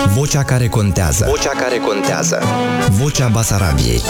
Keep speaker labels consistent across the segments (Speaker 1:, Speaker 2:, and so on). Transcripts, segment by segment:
Speaker 1: Vocea care contează. Vocea care contează. Vocea Basarabiei.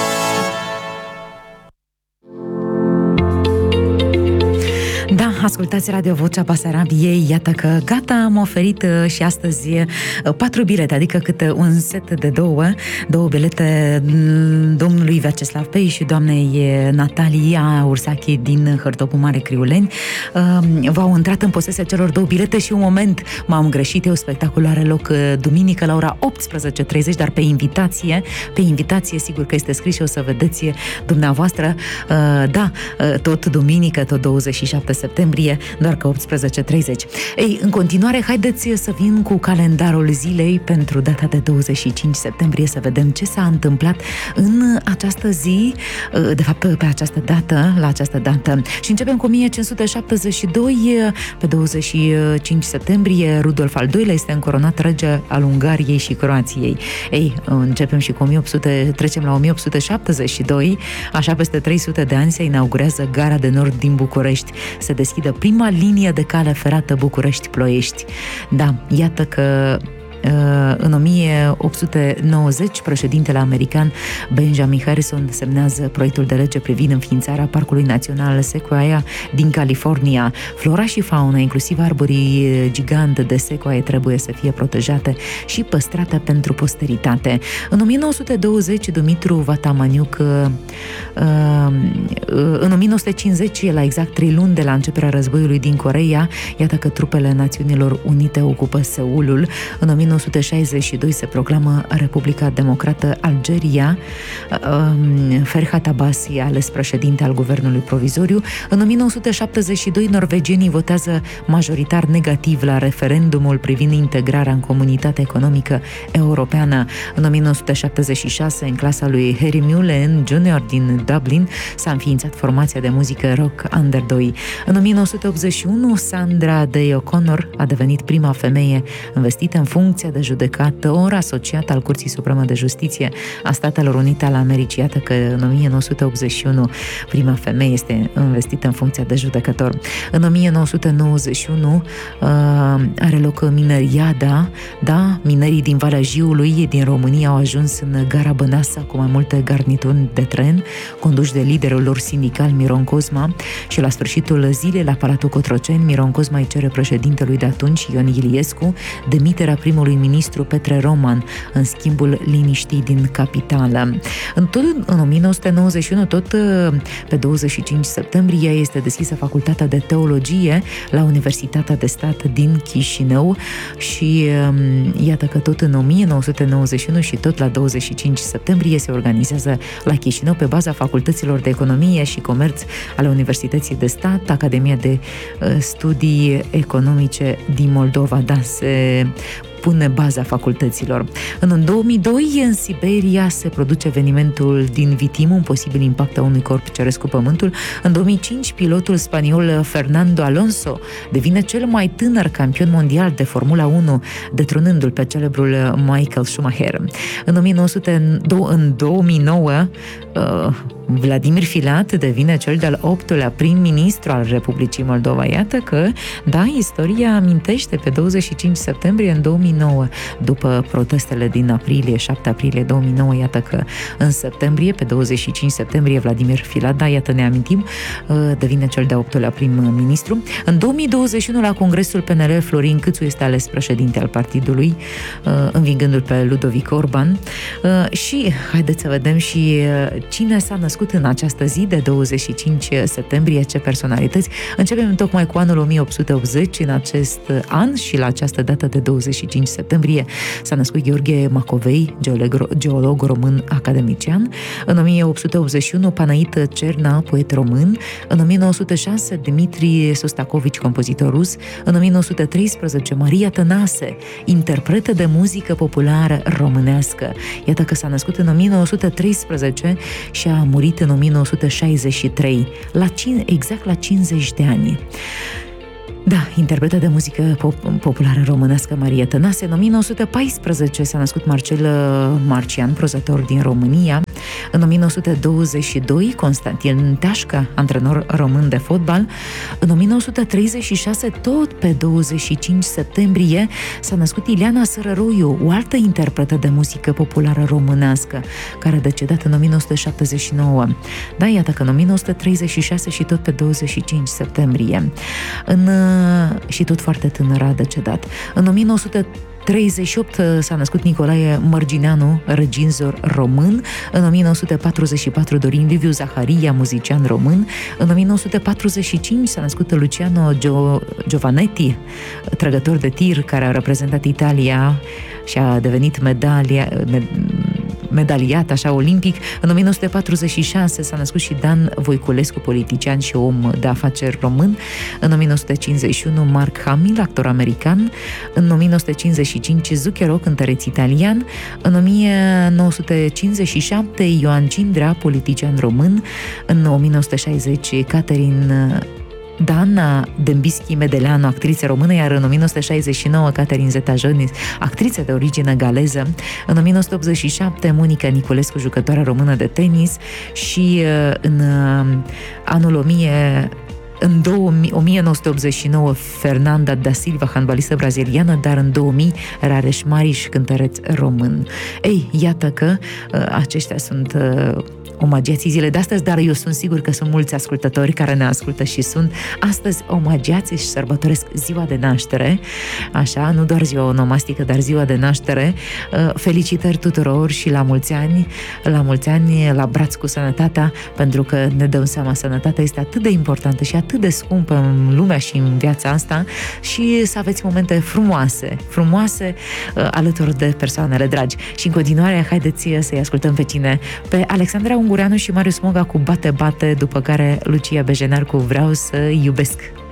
Speaker 2: Da, ascultați Radio Vocea Basarabiei. Iată că gata, am oferit și astăzi 4 bilete, adică câte un set de două bilete domnului Vyacheslav Pei și doamnei Natalia Ursache din Hârtopul Mare Criuleni. V-au intrat în posesia celor 2 bilete și un moment m-am greșit eu, spectacolul are loc duminică la ora 18:30, dar pe invitație, sigur că este scris și o să vedeți dumneavoastră, da, tot duminică, tot 27 septembrie, doar că 18:30. Ei, în continuare, haideți să vin cu calendarul zilei pentru data de 25 septembrie, să vedem ce s-a întâmplat în această zi, de fapt pe această dată, la această dată. Și începem cu 1572, pe 25 septembrie, Rudolf al II-lea este încoronat rege al Ungariei și Croației. Ei, începem și cu trecem la 1872, așa peste 300 de ani se inaugurează Gara de Nord din București. Se deschide prima linie de cale ferată București-Ploiești. Da, iată că în 1890, președintele american Benjamin Harrison semnează proiectul de lege privind înființarea Parcului Național Sequoia din California. Flora și fauna, inclusiv arborii gigante de sequoia, trebuie să fie protejate și păstrate pentru posteritate. În 1920, Dumitru Vatamaniuc, în 1950, la exact 3 luni de la începerea războiului din Coreea, iată că trupele Națiunilor Unite ocupă Seulul. În 1962 se proclamă Republica Democrată Algeria. Ferhat Abbasi, ales președinte al guvernului provizoriu. În 1972, norvegienii votează majoritar negativ la referendumul privind integrarea în comunitatea economică europeană. În 1976, în clasa lui Harry Mullen Jr. din Dublin, s-a înființat formația de muzică rock Under 2. În 1981, Sandra Day O'Connor a devenit prima femeie investită în funcția de judecător asociat al Curții Supreme de Justiție a Statelor Unite ale Americii. Iată că în 1981 prima femeie este investită în funcția de judecător. În 1991 are loc mineriada, da, minerii din Valea Jiului din România au ajuns în Gara Băneasa cu mai multe garnituri de tren, conduși de liderul lor sindical Miron Cosma, și la sfârșitul zilei la Palatul Cotroceni, Miron Cosma îi cere președintelui de atunci, Ion Iliescu, demiterea primului ministru Petre Roman în schimbul liniștii din capitală. În 1991, tot pe 25 septembrie, este deschisă Facultatea de Teologie la Universitatea de Stat din Chișinău și iată că tot în 1991 și tot la 25 septembrie se organizează la Chișinău, pe baza facultăților de Economie și Comerț ale Universității de Stat, Academia de Studii Economice din Moldova. Da, se pune baza facultăților. În 2002, în Siberia, se produce evenimentul din Vitim, un posibil impact a unui corp ceresc cu pământul. În 2005, pilotul spaniol Fernando Alonso devine cel mai tânăr campion mondial de Formula 1, detrunându-l pe celebrul Michael Schumacher. În 2009, Vladimir Filat devine cel de-al 8-lea prim-ministru al Republicii Moldova. Iată că, da, istoria amintește pe 25 septembrie în 2009, după protestele din aprilie, 7 aprilie 2009, iată că în septembrie, pe 25 septembrie, Vladimir Filat, da, iată, ne amintim, devine cel de-al 8-lea prim-ministru. În 2021, la Congresul PNL, Florin Câțu este ales președinte al partidului, învingându-l pe Ludovic Orban. Și haideți să vedem și cine s-a născut în această zi de 25 septembrie, ce personalități. Începem tocmai cu anul 1880. În acest an și la această dată de 25 septembrie s-a născut Gheorghe Macovei, geolog român academician. În 1881, Panait Cerna, poet român. În 1906, Dmitri Sostakovici, compozitor rus. În 1913, Maria Tănase, interpretă de muzică populară românească. Iată că s-a născut în 1913 și a murit în 1963, exact la 50 de ani. Da, interpretă de muzică populară românească Marie Tănase. În 1914 s-a născut Marcel Marcian, prozător din România. În 1922, Constantin Teașca, antrenor român de fotbal. În 1936, tot pe 25 septembrie, s-a născut Ileana Sărăroiu, o altă interpretă de muzică populară românească, care a decedat în 1979. Da, iată că în 1936 și tot pe 25 septembrie. Și tot foarte tânăr a decedat. În 1938 s-a născut Nicolae Mărgineanu, regizor român. În 1944 Dorin Liviu Zaharia, muzician român. În 1945 s-a născut Luciano Giovanetti, trăgător de tir, care a reprezentat Italia și a devenit medaliat așa olimpic. În 1946 s-a născut și Dan Voiculescu, politician și om de afaceri român. În 1951 Mark Hamill, actor american. În 1955 Zucchero, cântăreț italian. În 1957 Ioan Cindrea, politician român. În 1960 Catherine Dana Dembischi Medeleanu, actriță română, iar în 1969 Catherine Zeta-Jones, actriță de origine galeză. În 1987 Monica Niculescu, jucătoare română de tenis. Și în anul 1989 Fernanda da Silva, handbalistă braziliană, dar în 2000 Rareș Mariș, cântăreț român. Ei, iată că aceștia sunt omagiații zilei de astăzi, dar eu sunt sigur că sunt mulți ascultători care ne ascultă și sunt astăzi omagiați și sărbătoresc ziua de naștere, așa, nu doar ziua onomastică, dar ziua de naștere. Felicitări tuturor și la mulți ani, la braț cu sănătatea, pentru că ne dăm seama, sănătatea este atât de importantă și atât de scumpă în lumea și în viața asta, și să aveți momente frumoase alături de persoanele dragi. Și în continuare, haideți să-i ascultăm pe cine? Pe Alexandra Ungureanu și Marius Moga cu Bate Bate, după care Lucia Bejenar cu Vreau să iubesc.